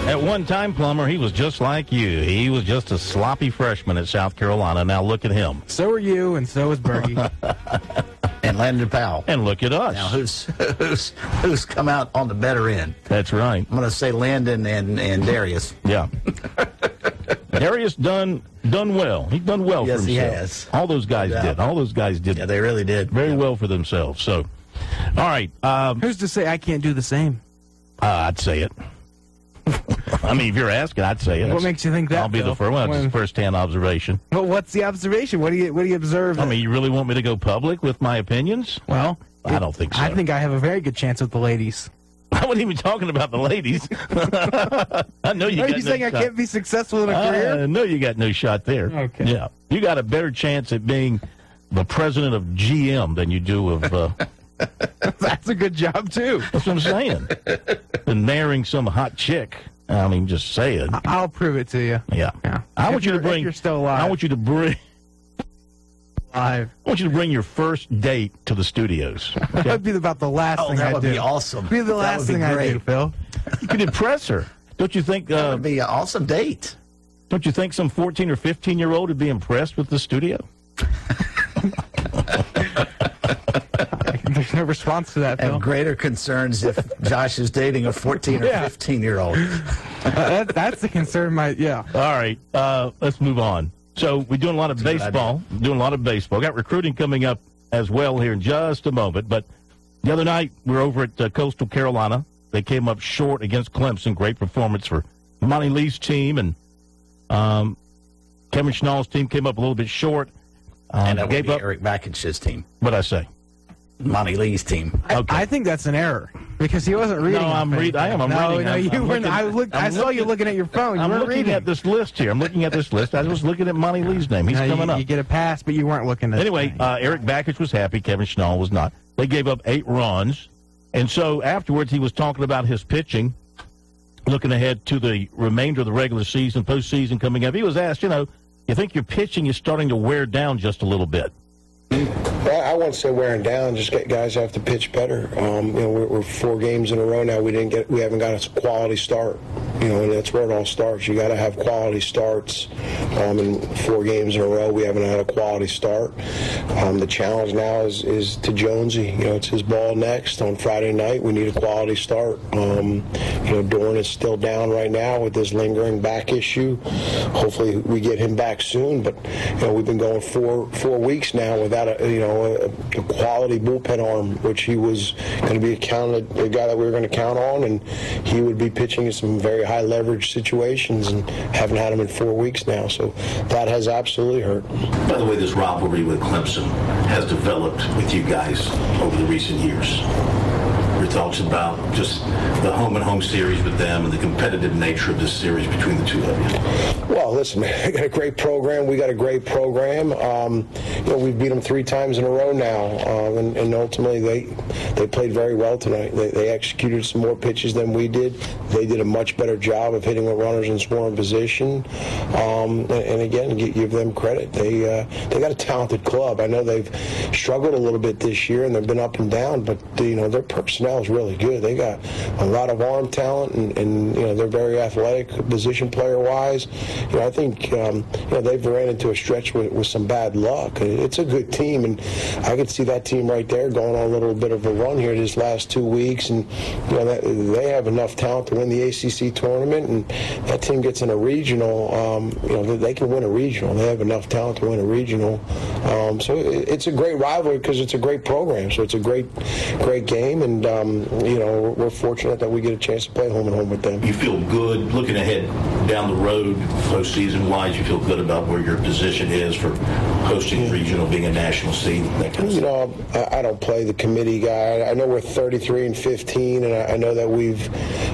At one time, Plummer, he was just like you. He was just a sloppy freshman at South Carolina. Now look at him. So are you, and so is Bergie. And Landon Powell. And look at us. Now, who's come out on the better end? That's right. I'm going to say Landon and Darius. Yeah. Darius done well. He's done well for himself. Yes, he has. All those guys did. All those guys did. Yeah, they really did. Very well for themselves. So, all right. Who's to say I can't do the same? I'd say it. I mean, if you're asking, I'd say it. What makes you think that? I'll be the first one. It's first-hand observation. Well, what's the observation? What do you observe? I mean, you really want me to go public with my opinions? Well, I don't think so. I think I have a very good chance with the ladies. I wasn't even talking about the ladies. I know you. Are you saying I can't be successful in a career? I know you got no shot there. Okay. Yeah, you got a better chance at being the president of GM than you do of. That's a good job too. That's what I'm saying. Than marrying some hot chick. I mean, just saying. I'll prove it to you. Yeah. I want you to bring. If you're still alive. I want you to bring. Live. I want you to bring your first date to the studios. Okay? That'd be about the last thing I do. That would be awesome. Be the last thing I do, Phil. You could impress her. Don't you think? That would be an awesome date. Don't you think some 14 or 15-year-old would be impressed with the studio? There's no response to that, Phil. And greater concerns if Josh is dating a 14 or 15-year-old. That's the concern. All right, let's move on. So we're doing a lot of baseball. Got recruiting coming up as well here in just a moment. But the other night, we were over at Coastal Carolina. They came up short against Clemson. Great performance for Monty Lee's team. And Kevin Schnall's team came up a little bit short. And that would be Eric Bakich's team. What'd I say? Monty Lee's team. Okay. I think that's an error because he wasn't reading. No, I'm reading. I am. I'm reading. No, you weren't. I saw you looking at your phone. I'm looking at this list here. I was looking at Monty Lee's name. He's coming up. You get a pass, but you weren't looking at. Anyway, Eric Bakich was happy. Kevin Schnall was not. They gave up 8 runs, and so afterwards he was talking about his pitching, looking ahead to the remainder of the regular season, postseason coming up. He was asked, you think your pitching is starting to wear down just a little bit? Well, I won't say wearing down. Just guys have to pitch better. We're 4 games in a row now. We haven't got a quality start. And that's where it all starts. You got to have quality starts. In 4 games in a row, we haven't had a quality start. The challenge now is to Jonesy. It's his ball next on Friday night. We need a quality start. Dorn is still down right now with this lingering back issue. Hopefully, we get him back soon. But we've been going 4 weeks now without a quality bullpen arm, which he was going to be a guy that we were going to count on, and he would be pitching in some very high leverage situations, and haven't had him in 4 weeks now, so that has absolutely hurt. By the way, this rivalry with Clemson has developed with you guys over the recent years. Your thoughts about just the home-and-home series with them and the competitive nature of this series between the two of you? Well, listen, man, they got a great program. We got a great program. We've beat them 3 times in a row now, and ultimately they played very well tonight. They executed some more pitches than we did. They did a much better job of hitting with runners in scoring position. And again, give them credit. They got a talented club. I know they've struggled a little bit this year, and they've been up and down, but their personnel is really good. They got a lot of arm talent, and they're very athletic, position player wise. I think they've ran into a stretch with some bad luck. It's a good team, and I could see that team right there going on a little bit of a run here these last 2 weeks, and they have enough talent to win the ACC tournament, and that team gets in a regional. They can win a regional. They have enough talent to win a regional. So it's a great rivalry because it's a great program. So it's a great game, and we're fortunate that we get a chance to play home and home with them. You feel good looking ahead down the road, postseason-wise? You feel good about where your position is for hosting regional, being a national seed, that kind of stuff? I don't play the committee guy. I know we're 33-15, and I know that we've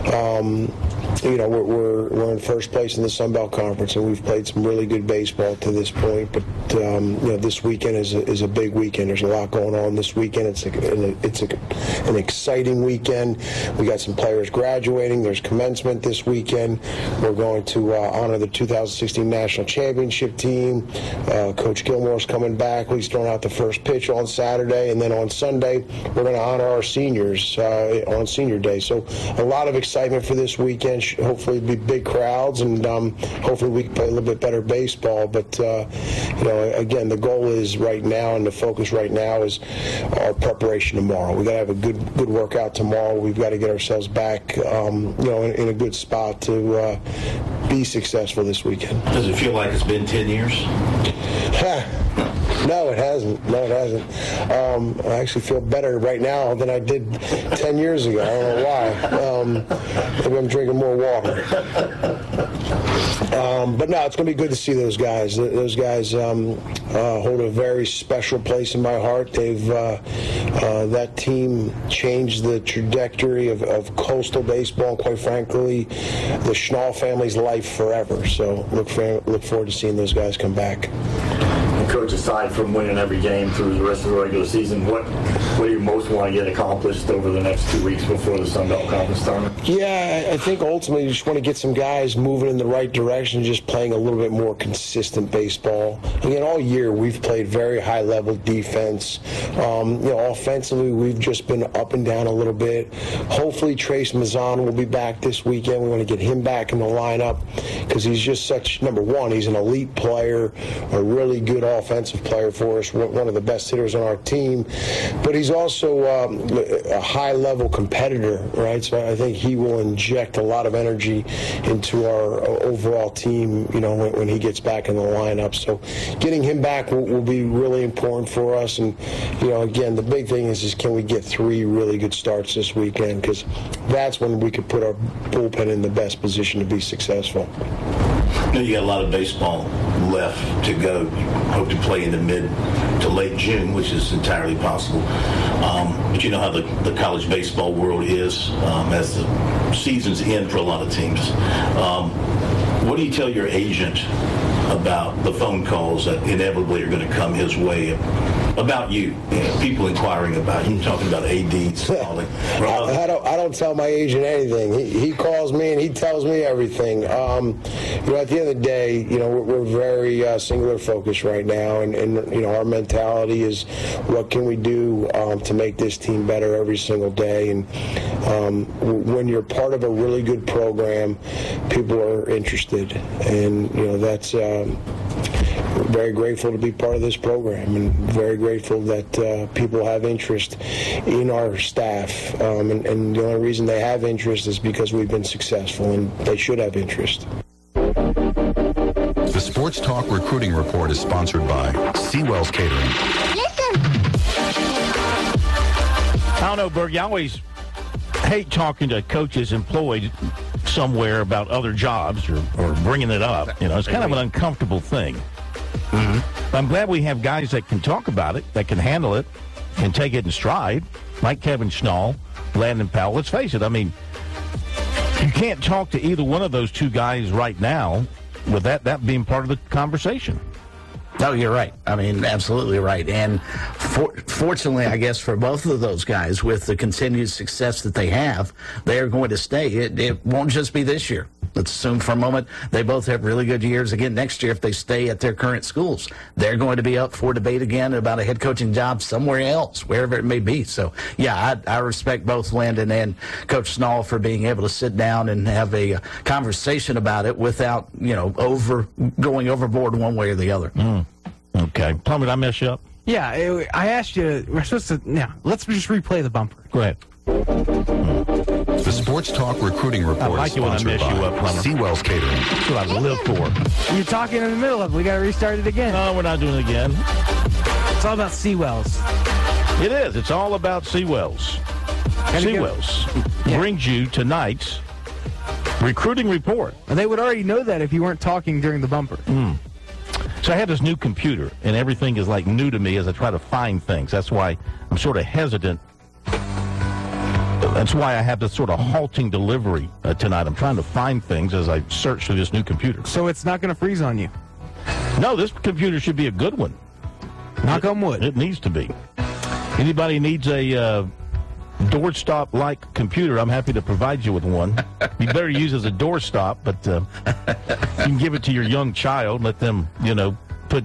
we're in first place in the Sun Belt Conference, and we've played some really good baseball to this point. But this weekend is a big weekend. There's a lot going on this weekend. It's an exciting weekend. We got some players graduating. There's commencement this weekend. We're going to honor the 2016 National Championship team. Coach Gilmore's coming back. He's throwing out the first pitch on Saturday, and then on Sunday we're going to honor our seniors on Senior Day. So a lot of excitement for this weekend. pitch. Hopefully, it'll be big crowds, and hopefully we can play a little bit better baseball. But again, the goal is right now, and the focus right now is our preparation tomorrow. We got to have a good workout tomorrow. We've got to get ourselves back, in a good spot to be successful this weekend. Does it feel like it's been 10 years? No, it hasn't. I actually feel better right now than I did 10 years ago. I don't know why. Maybe I'm drinking more water. But no, it's going to be good to see those guys. Those guys hold a very special place in my heart. That team changed the trajectory of Coastal baseball, and quite frankly, the Schnall family's life forever. So look forward to seeing those guys come back. Coach, aside from winning every game through the rest of the regular season, what do you most want to get accomplished over the next 2 weeks before the Sun Belt Conference tournament? Yeah, I think ultimately you just want to get some guys moving in the right direction, just playing a little bit more consistent baseball. Again, all year we've played very high-level defense. Offensively, we've just been up and down a little bit. Hopefully, Trace Mazzan will be back this weekend. We want to get him back in the lineup because he's just such, number one, he's an elite player, a really good offensive player for us, one of the best hitters on our team, but he's also a high-level competitor, right? So I think he will inject a lot of energy into our overall team, when he gets back in the lineup. So getting him back will be really important for us. And, again, the big thing is can we get 3 really good starts this weekend, because that's when we could put our bullpen in the best position to be successful. You got a lot of baseball left to go. You hope to play in the mid to late June, which is entirely possible. But you know how the college baseball world is as the seasons end for a lot of teams. What do you tell your agent about the phone calls that inevitably are going to come his way about you? People inquiring about you, talking about ADs calling. I don't tell my agent anything. He calls me and he tells me everything. At the end of the day, we're very singular focused right now, and our mentality is what can we do to make this team better every single day. And when you're part of a really good program, people are interested, and that's. Very grateful to be part of this program, and very grateful that people have interest in our staff. And the only reason they have interest is because we've been successful, and they should have interest. The Sports Talk Recruiting Report is sponsored by Seawell's Catering. I don't know, Berg, you always hate talking to coaches employed somewhere about other jobs or bringing it up. It's kind of an uncomfortable thing. Mm-hmm. I'm glad we have guys that can talk about it, that can handle it, can take it in stride, like Kevin Schnall, Landon Powell. Let's face it, you can't talk to either one of those two guys right now with that being part of the conversation. No, you're right. Absolutely right. And fortunately, I guess, for both of those guys, with the continued success that they have, they are going to stay. It won't just be this year. Let's assume for a moment they both have really good years again next year if they stay at their current schools. They're going to be up for debate again about a head coaching job somewhere else, wherever it may be. So, yeah, I respect both Landon and Coach Schnall for being able to sit down and have a conversation about it without, going overboard one way or the other. Okay. Plum, did I mess you up? Yeah, I asked you, we're supposed to, let's just replay the bumper. Go ahead. The Sports Talk Recruiting Report like is sponsored by Seawell's Catering. That's what I live for. You're talking in the middle of it. We got to restart it again. No, we're not doing it again. It's all about Seawell's. It is. It's all about Seawell's. Seawell's brings you tonight's recruiting report. And they would already know that if you weren't talking during the bumper. So I have this new computer, and everything is like new to me as I try to find things. That's why I'm sort of hesitant. That's why I have this sort of halting delivery tonight. I'm trying to find things as I search through this new computer. So it's not going to freeze on you? No, this computer should be a good one. Knock on wood. It needs to be. Anybody needs a doorstop-like computer, I'm happy to provide you with one. You better use it as a doorstop, but you can give it to your young child. Let them, put,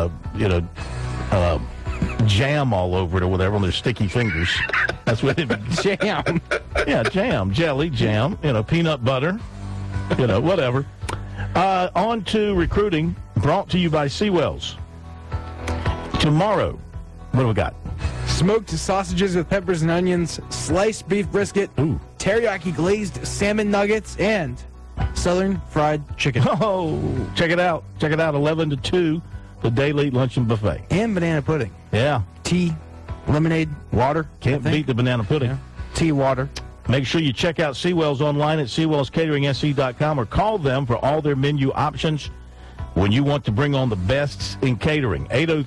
jam all over it or whatever on their sticky fingers. That's what it is. Jam. Yeah, jam, jelly, jam, peanut butter. Whatever. On to recruiting, brought to you by Seawells. Tomorrow, what do we got? Smoked sausages with peppers and onions, sliced beef brisket, Ooh. teriyaki glazed salmon nuggets, and southern fried chicken. Oh, check it out. Check it out, 11 to 2, the daily luncheon buffet. And banana pudding. Yeah. Tea, lemonade, water. Can't beat the banana pudding. Yeah. Tea, water. Make sure you check out Seawells online at SeawellsCateringSC.com or call them for all their menu options when you want to bring on the best in catering.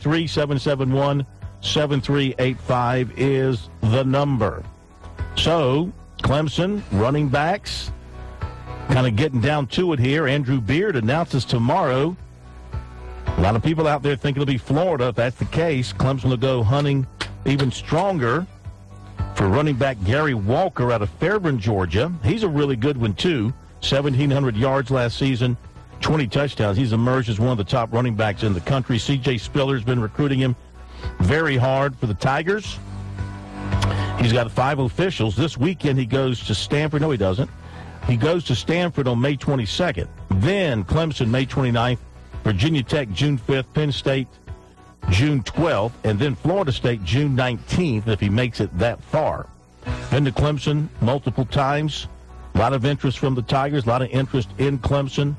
803-771-7385 is the number. So, Clemson running backs kind of getting down to it here. Andrew Beard announces tomorrow. A lot of people out there think it'll be Florida. If that's the case, Clemson will go hunting even stronger for running back Gary Walker out of Fairburn, Georgia. He's a really good one, too. 1,700 yards last season, 20 touchdowns. He's emerged as one of the top running backs in the country. C.J. Spiller's been recruiting him very hard for the Tigers. He's got 5 officials. This weekend he goes to Stanford. No, he doesn't. He goes to Stanford on May 22nd. Then Clemson, May 29th. Virginia Tech, June 5th. Penn State, June 12th, and then Florida State June 19th if he makes it that far. Been to Clemson multiple times. A lot of interest from the Tigers, a lot of interest in Clemson.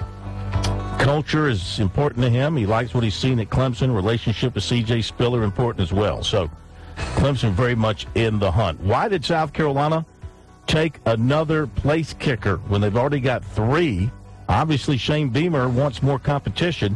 Culture is important to him. He likes what he's seen at Clemson. Relationship with C.J. Spiller important as well. So Clemson very much in the hunt. Why did South Carolina take another place kicker when they've already got 3? Obviously, Shane Beamer wants more competition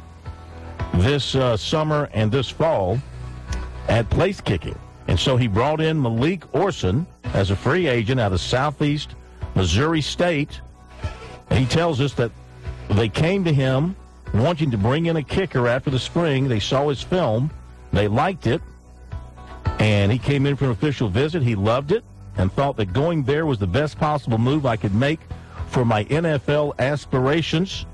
this summer and this fall at place kicking. And so he brought in Malik Orson as a free agent out of Southeast Missouri State. And he tells us that they came to him wanting to bring in a kicker after the spring. They saw his film. They liked it. And he came in for an official visit. He loved it and thought that going there was the best possible move I could make for my NFL aspirations.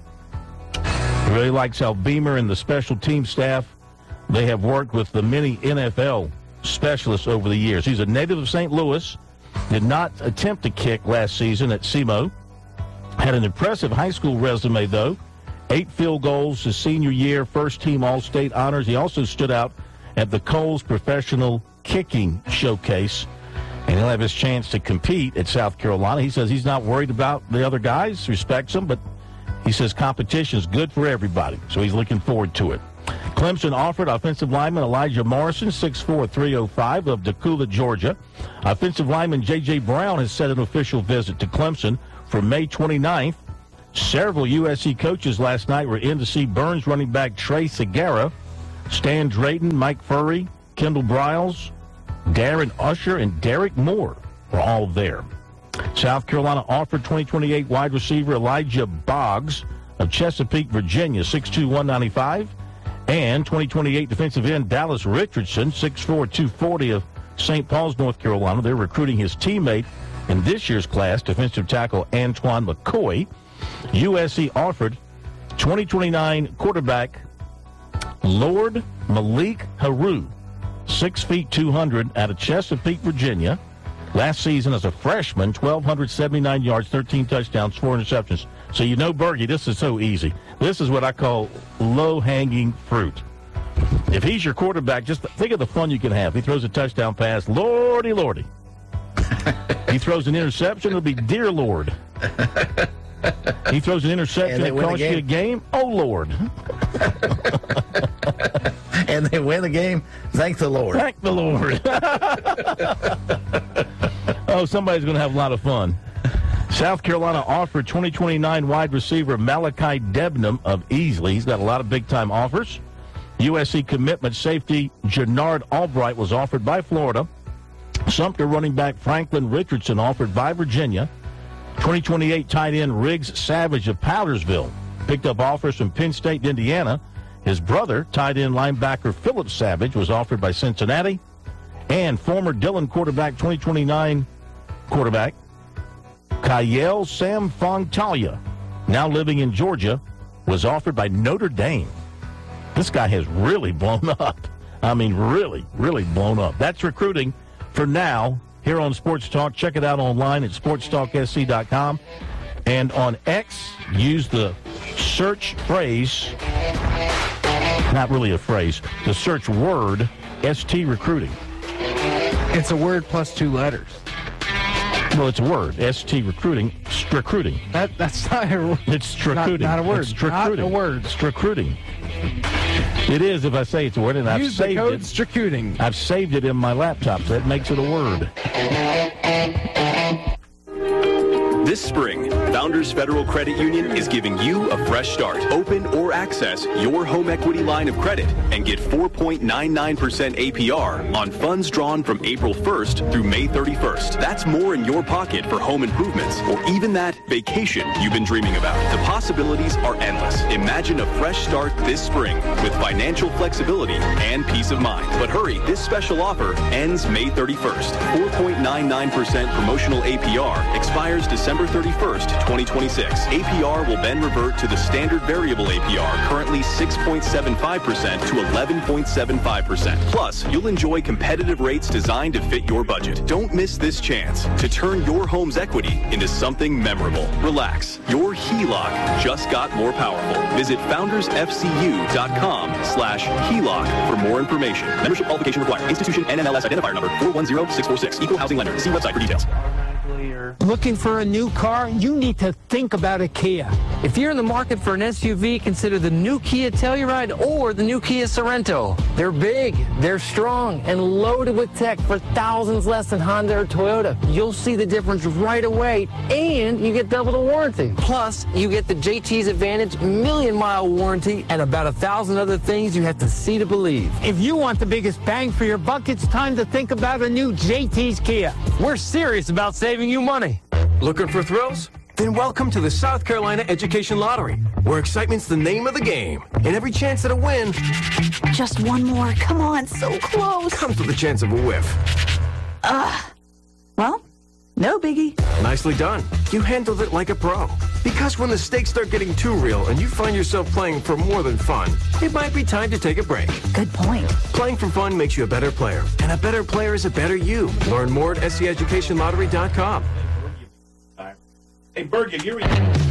He really likes how Beamer and the special team staff, they have worked with the many NFL specialists over the years. He's a native of St. Louis, did not attempt to kick last season at SEMO. Had an impressive high school resume, though. 8 field goals his senior year, first-team All-State honors. He also stood out at the Coles Professional Kicking Showcase, and he'll have his chance to compete at South Carolina. He says he's not worried about the other guys, respects them, but he says competition is good for everybody, so he's looking forward to it. Clemson offered offensive lineman Elijah Morrison, 6'4", 305 of Decula, Georgia. Offensive lineman J.J. Brown has set an official visit to Clemson for May 29th. Several USC coaches last night were in to see Burns running back Trey Segura, Stan Drayton, Mike Furry, Kendall Briles, Darren Usher, and Derek Moore were all there. South Carolina offered 2028 wide receiver Elijah Boggs of Chesapeake, Virginia, 6'2", 195, and 2028 defensive end Dallas Richardson, 6'4", 240 of St. Paul's, North Carolina. They're recruiting his teammate in this year's class, defensive tackle Antoine McCoy. USC offered 2029 quarterback Lord Malik Haru, 6 feet 200 out of Chesapeake, Virginia. Last season as a freshman, 1,279 yards, 13 touchdowns, 4 interceptions. So you know, Bergie, this is so easy. This is what I call low-hanging fruit. If he's your quarterback, just think of the fun you can have. He throws a touchdown pass, lordy, lordy. He throws an interception, it'll be dear Lord. He throws an interception that costs you a game, oh Lord. And they win the game, thank the Lord. Thank the Lord. Oh, somebody's going to have a lot of fun. South Carolina offered 2029 wide receiver Malachi Debnam of Easley. He's got a lot of big-time offers. USC commitment safety Jannard Albright was offered by Florida. Sumter running back Franklin Richardson offered by Virginia. 2028 tight end Riggs Savage of Powdersville picked up offers from Penn State and Indiana. His brother, tight end linebacker Philip Savage, was offered by Cincinnati. And former Dillon quarterback, 2029 quarterback, Kyle Sam Fontalia, now living in Georgia, was offered by Notre Dame. This guy has really blown up. I mean, really, really blown up. That's recruiting for now here on Sports Talk. Check it out online at sportstalksc.com. And on X, use the search phrase, not really a phrase, the search word, ST Recruiting. It's a word plus 2 letters. Well, it's a word, ST Recruiting, recruiting. That's not a word. It's recruiting. Not a word. It's recruiting. Not a word. It's recruiting. It is if I say it's a word, and I've Use the saved code it. Stracruiting. I've saved it in my laptop, so that makes it a word. This spring, Founders Federal Credit Union is giving you a fresh start. Open or access your home equity line of credit and get 4.99% APR on funds drawn from April 1st through May 31st. That's more in your pocket for home improvements or even that vacation you've been dreaming about. The possibilities are endless. Imagine a fresh start this spring with financial flexibility and peace of mind. But hurry, this special offer ends May 31st. 4.99% promotional APR expires December 31st, 2026. APR will then revert to the standard variable APR, currently 6.75% to 11.75%. Plus, you'll enjoy competitive rates designed to fit your budget. Don't miss this chance to turn your home's equity into something memorable. Relax. Your HELOC just got more powerful. Visit foundersfcu.com/HELOC for more information. Membership qualification required. Institution NMLS identifier number 410646. Equal housing lender. See website for details. Looking for a new car? You need to think about a Kia. If you're in the market for an SUV, consider the new Kia Telluride or the new Kia Sorento. They're big, they're strong, and loaded with tech for thousands less than Honda or Toyota. You'll see the difference right away, and you get double the warranty. Plus, you get the JT's Advantage million-mile warranty and about 1,000 other things you have to see to believe. If you want the biggest bang for your buck, it's time to think about a new JT's Kia. We're serious about saving you money. Looking for thrills? Then welcome to the South Carolina Education Lottery, where excitement's the name of the game. And every chance at a win... Just one more. Come on, so close. ...comes with a chance of a whiff. Well, no biggie. Nicely done. You handled it like a pro. Because when the stakes start getting too real and you find yourself playing for more than fun, it might be time to take a break. Good point. Playing for fun makes you a better player. And a better player is a better you. Learn more at SCEducationLottery.com. Hey, Bergen, you're